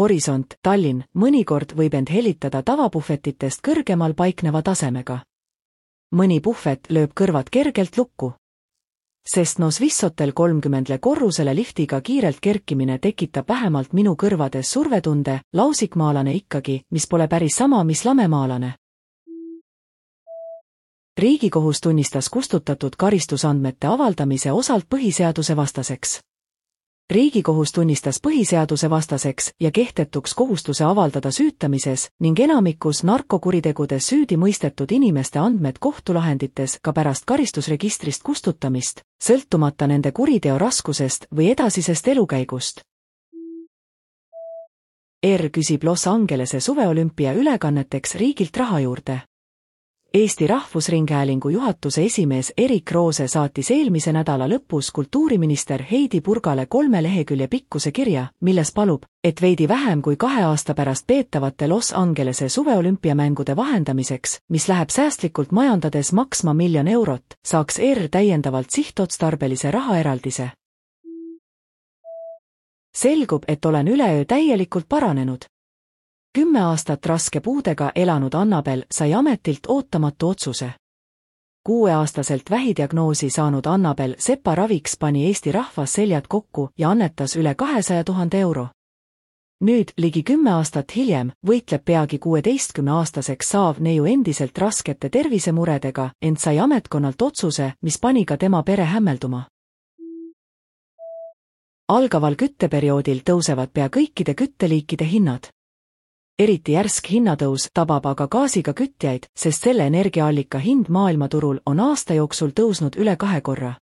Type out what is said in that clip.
Horisont, Tallinn, mõnikord võib end helitada tavapuhvetitest kõrgemal paikneva tasemega. Mõni puhvet lööb kõrvad kergelt lukku. Sest Swiss-Hotel 30 korrusele liftiga kiirelt kerkimine tekitab vähemalt minu kõrvades survetunde, lausikmaalane ikkagi, mis pole päris sama, mis lamemaalane. Riigikohus tunnistas kustutatud karistusandmete avaldamise osalt põhiseaduse vastaseks. Riigikohus tunnistas põhiseaduse vastaseks ja kehtetuks kohustuse avaldada süütamises ning enamikus narkokuritegudes süüdi mõistetud inimeste andmed kohtulahendites ka pärast karistusregistrist kustutamist, sõltumata nende kuriteo raskusest või edasisest elukäigust. Küsib Los Angelese suveolümpia ülekanneteks riigilt raha juurde. Eesti Rahvusringhäälingu juhatuse esimees Erik Roose saatis eelmise nädala lõpus kultuuriminister Heidi Purgale 3 lehekülje pikkuse kirja, milles palub, et veidi vähem kui 2 aasta pärast peetavate Los Angelese suveolümpiamängude vahendamiseks, mis läheb säästlikult majandades maksma 1 000 000 eurot, saaks täiendavalt sihtotstarbelise rahaeraldise. Selgub, et olen üleöö täielikult paranenud. 10 aastat raske puudega elanud Annabel sai ametilt ootamatu otsuse. 6-aastaselt vähidiagnoosi saanud Annabel Sepa raviks pani Eesti rahvas seljad kokku ja annetas üle 200 000 euro. Nüüd, ligi 10 aastat hiljem, võitleb peagi 16-aastaseks saav neiu endiselt raskete tervisemuredega, ent sai ametkonnalt otsuse, mis pani ka tema pere hämmelduma. Algaval kütteperioodil tõusevad pea kõikide kütteliikide hinnad. Eriti järsk hinnatõus tabab aga gaasiga kütjaid, sest selle energiaallika hind maailmaturul on aasta jooksul tõusnud üle 2 korra.